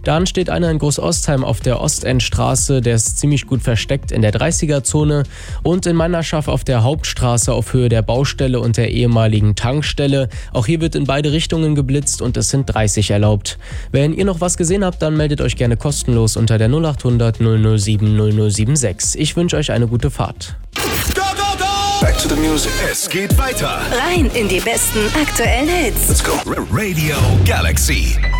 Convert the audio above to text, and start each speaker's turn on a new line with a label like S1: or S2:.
S1: Dann steht einer in Großostheim auf der Ostendstraße, der ist ziemlich gut versteckt in der 30er-Zone. Und in Mannerschaft auf der Hauptstraße auf Höhe der Baustelle und der ehemaligen Tankstelle. Auch hier wird in beide Richtungen geblitzt und es sind 30 erlaubt. Wenn ihr noch was gesehen habt, dann meldet euch gerne kostenlos unter der 0800 007 0076. Ich wünsche euch eine gute Fahrt.
S2: Back to the music.
S3: Es geht weiter.
S4: Rein in die besten aktuellen Hits.
S2: Let's go.
S3: Radio Galaxy.